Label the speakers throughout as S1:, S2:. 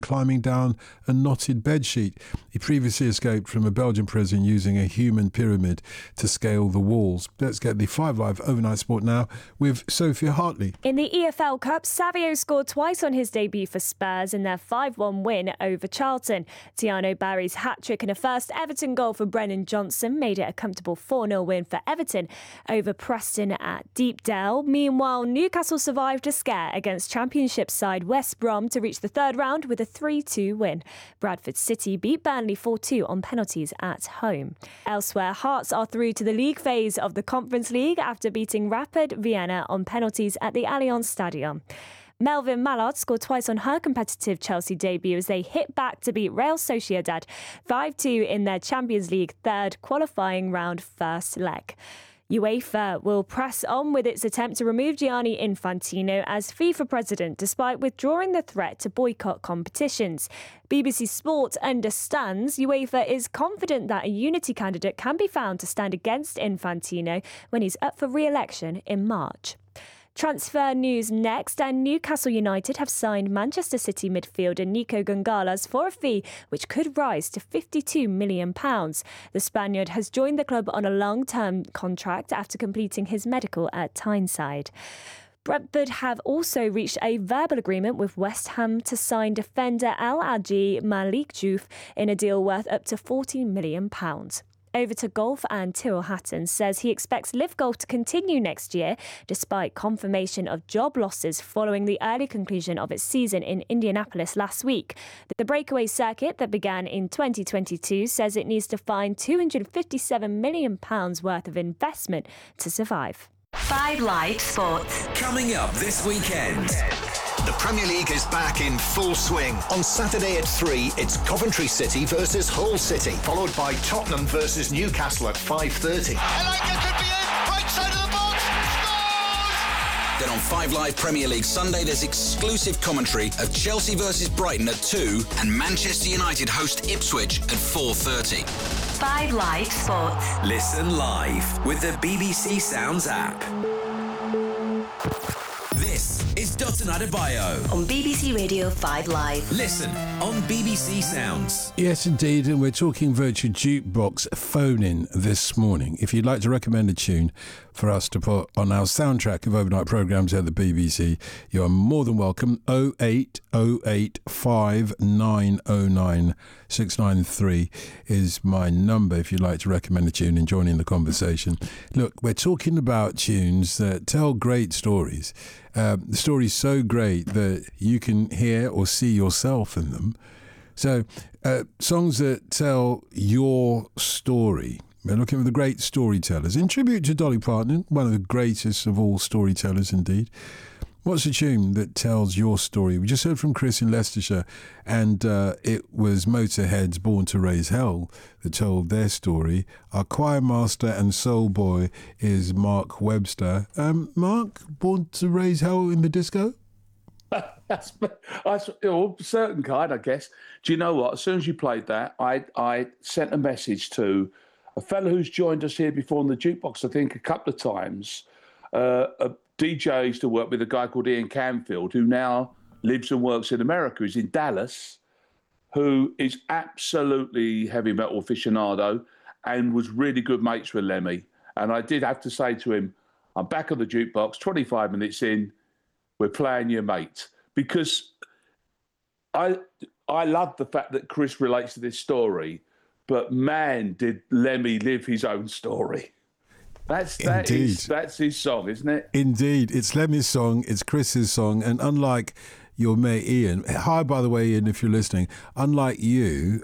S1: climbing down a knotted bedsheet. He previously escaped from a Belgian prison using a human pyramid to scale the walls. Let's get the 5 Live Overnight Sport now with Sophia Hartley.
S2: In the EFL Cup, Savio scored twice on his debut for Spurs in their 5-1 win over Charlton. Tiano Barry's hat-trick and a first Everton goal for Brennan Johnson made it a comfortable 4-0 win for Everton over Preston at Deepdale. Meanwhile, Newcastle survived a scare against Championship side West Brom to reach the third round with a 3-2 win. Bradford City beat Burnley 4-2 on penalties at home. Elsewhere, Hearts are through to the league phase of the Conference League after beating Rapid Vienna on penalties at the Allianz Stadium. Melvin Mallard scored twice on her competitive Chelsea debut as they hit back to beat Real Sociedad 5-2 in their Champions League third qualifying round first leg. UEFA will press on with its attempt to remove Gianni Infantino as FIFA president despite withdrawing the threat to boycott competitions. BBC Sport understands UEFA is confident that a unity candidate can be found to stand against Infantino when he's up for re-election in March. Transfer news next, and Newcastle United have signed Manchester City midfielder Nico Gonzalez for a fee which could rise to £52 million. The Spaniard has joined the club on a long-term contract after completing his medical at Tyneside. Brentford have also reached a verbal agreement with West Ham to sign defender Al-Aji Malik Diouf in a deal worth up to £40 million. Over to golf, and Tyrrell Hatton says he expects Live Golf to continue next year despite confirmation of job losses following the early conclusion of its season in Indianapolis last week. The breakaway circuit that began in 2022 says it needs to find £257 million worth of investment to survive.
S3: 5 Live Sports.
S4: Coming up this weekend. The Premier League is back in full swing. On Saturday at 3, it's Coventry City versus Hull City, followed by Tottenham versus Newcastle at 5:30.
S5: Elanga could be in, right side of the box, scores!
S4: Then on 5 Live Premier League Sunday, there's exclusive commentary of Chelsea versus Brighton at 2 and Manchester United host Ipswich at 4:30.
S3: 5 Live Sports.
S4: Listen live with the BBC Sounds app. This is Dotun Adebayo
S3: On BBC Radio 5 Live.
S4: Listen on BBC Sounds.
S1: Yes, indeed, and we're talking Virtual Jukebox phone-in this morning. If you'd like to recommend a tune for us to put on our soundtrack of overnight programmes at the BBC, you are more than welcome. 0808 5909 693 is my number if you'd like to recommend a tune and join in the conversation. Look, we're talking about tunes that tell great stories. The story's so great that you can hear or see yourself in them. So, songs that tell your story. We're looking for the great storytellers. In tribute to Dolly Parton, one of the greatest of all storytellers indeed. What's a tune that tells your story? We just heard from Chris in Leicestershire, and it was Motorhead's Born to Raise Hell that told their story. Our choir master and soul boy is Mark Webster. Mark, Born to Raise Hell in the disco?
S6: That's certain kind, I guess. Do you know what? As soon as you played that, I sent a message to a fellow who's joined us here before on the jukebox, I think, a couple of times. A DJ I used to work with, a guy called Ian Canfield, who now lives and works in America. He's in Dallas, who is absolutely heavy metal aficionado and was really good mates with Lemmy. And I did have to say to him, I'm back on the jukebox, 25 minutes in, we're playing your mate. Because I love the fact that Chris relates to this story, but man, did Lemmy live his own story. That's his song, isn't it?
S1: Indeed. It's Lemmy's song, it's Chris's song, and unlike your mate Ian, hi by the way Ian if you're listening, unlike you,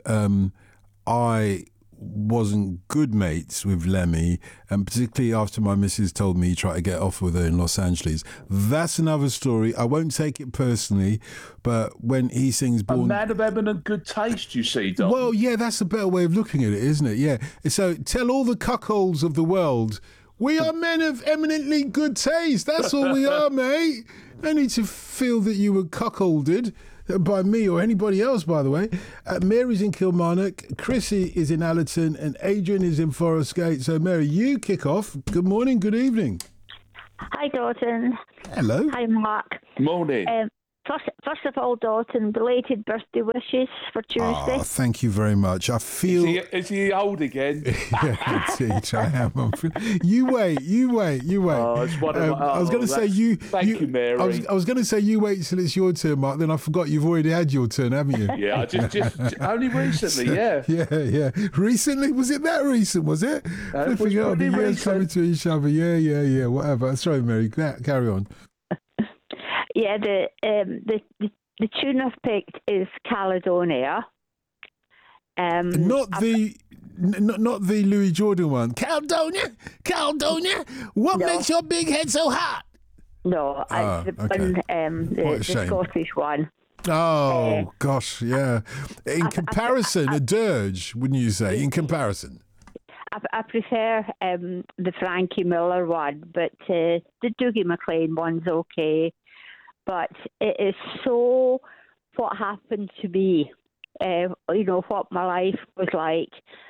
S1: I wasn't good mates with Lemmy, and particularly after my missus told me he tried to get off with her in Los Angeles. That's another story. I won't take it personally, but when he sings Born...
S6: A man of eminent good taste, you see, Don.
S1: Well, yeah, that's a better way of looking at it, isn't it? Yeah. So tell all the cuckolds of the world, we are men of eminently good taste. That's all we are, mate. No need to feel that you were cuckolded by me or anybody else, by the way. Mary's in Kilmarnock, Chrissy is in Allerton, and Adrian is in Forest Gate. So, Mary, you kick off. Good morning, good evening.
S7: Hi, Dalton.
S1: Hello.
S7: Hi, Mark.
S6: Morning.
S7: First of all, Dalton, belated birthday wishes for Tuesday.
S1: Oh, thank you very much. I feel...
S6: Is he old again?
S1: Yeah, indeed, I am. You wait.
S6: Oh, it's one of
S1: I was going to say you...
S6: Thank you, Mary.
S1: I was going to say you wait till it's your turn, Mark, then I forgot you've already had your turn, haven't you?
S6: Yeah, I just only recently, yeah.
S1: Yeah. Recently? Was it that recent, was it?
S6: It was
S1: Flipping out, the
S6: pretty
S1: years
S6: recent.
S1: coming to each other. Yeah, whatever. Sorry, Mary, carry on.
S7: Yeah, the tune I've picked is Caledonia.
S1: Not the Louis Jordan one. Caledonia. What makes your big head so hot?
S7: No, it's the
S1: shame.
S7: Scottish one.
S1: Oh gosh, yeah. In comparison, a dirge, wouldn't you say? In comparison.
S7: I prefer the Frankie Miller one, but the Dougie MacLean one's okay. But it is so what happened to me, what my life was like,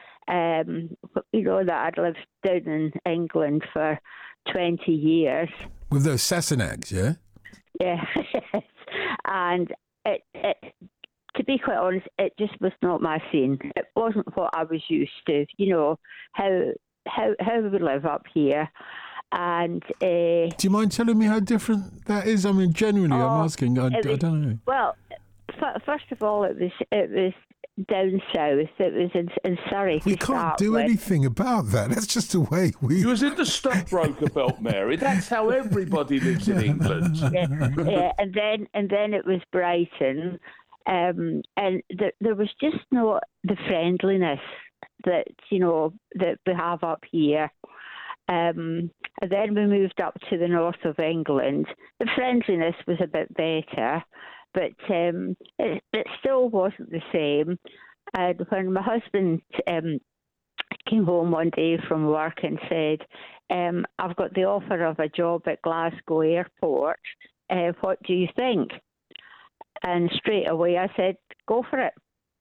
S7: that I'd lived down in England for 20 years.
S1: With those Sassenachs, yeah?
S7: Yeah. And it, to be quite honest, it just was not my scene. It wasn't what I was used to, how we live up here. And
S1: do you mind telling me how different that is? I mean, generally, I'm asking. I don't know.
S7: Well, first of all, it was down south. It was in Surrey.
S1: We can't do anything about that. That's just the way we.
S6: You was in the stockbroker belt, Mary. That's how everybody lives in England.
S7: Yeah, and then it was Brighton, and there was just not the friendliness that that we have up here. And then we moved up to the north of England. The friendliness was a bit better, but it still wasn't the same. And when my husband came home one day from work and said, I've got the offer of a job at Glasgow Airport, what do you think? And straight away I said, go for it.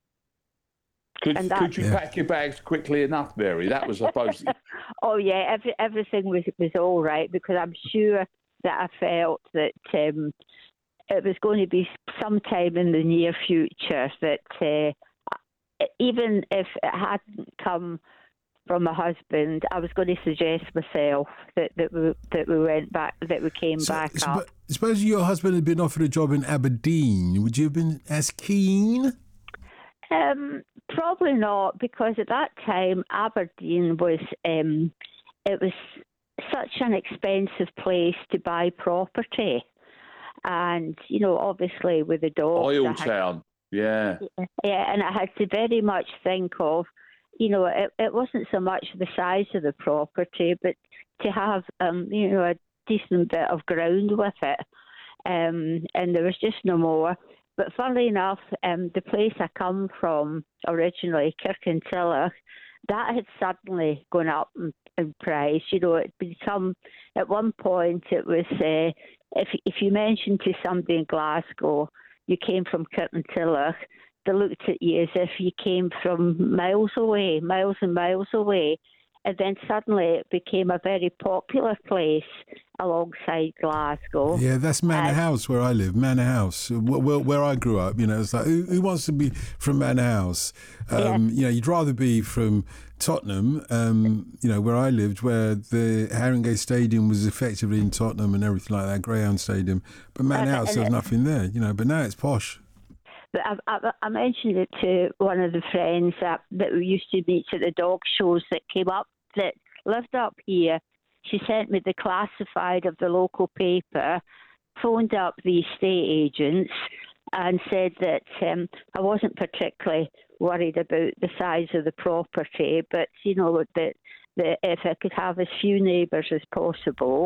S6: Could you pack your bags quickly enough, Mary? That was supposed to...
S7: Oh, yeah, everything was all right, because I'm sure that I felt that it was going to be sometime in the near future that even if it hadn't come from my husband, I was going to suggest myself that we went back, that we came back up.
S1: Suppose your husband had been offered a job in Aberdeen, would you have been as keen?
S7: Probably not, because at that time Aberdeen was it was such an expensive place to buy property, and obviously with the dogs,
S6: Oil town, yeah,
S7: and I had to very much think of, it wasn't so much the size of the property, but to have a decent bit of ground with it, and there was just no more. But funnily enough, the place I come from originally, Kirkintilloch, that had suddenly gone up in price. It become, at one point, it was, if you mentioned to somebody in Glasgow you came from Kirkintilloch, they looked at you as if you came from miles and miles away. And then suddenly it became a very popular place alongside Glasgow.
S1: Yeah, that's Manor House where I live. Manor House, where I grew up. It's like who wants to be from Manor House? You'd rather be from Tottenham. Where I lived, where the Haringey Stadium was effectively in Tottenham and everything like that, Greyhound Stadium. But Manor House, there's nothing there. But now it's posh.
S7: But I mentioned it to one of the friends that we used to meet at the dog shows that came up, that lived up here. She sent me the classified of the local paper, phoned up the estate agents and said that I wasn't particularly worried about the size of the property, but, that if I could have as few neighbours as possible.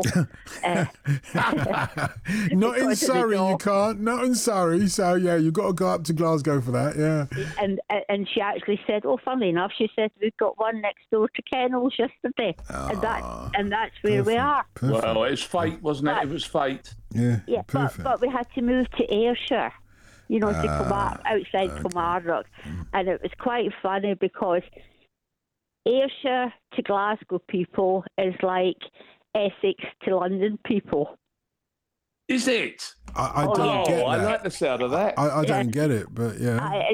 S1: Not in Surrey, you can't. Not in Surrey. So, yeah, you've got to go up to Glasgow for that, yeah.
S7: And she actually said, funnily enough, she said, we've got one next door to Kennels yesterday. And that's where we are.
S1: Perfect.
S6: Well, it's fate, wasn't it? It was fate.
S1: Yeah,
S7: but we had to move to Ayrshire, to outside Kilmarnock. And it was quite funny because Ayrshire to Glasgow people is like Essex to London people.
S6: Is it?
S1: I don't get that.
S6: I like the sound of that.
S1: I don't get it, but yeah.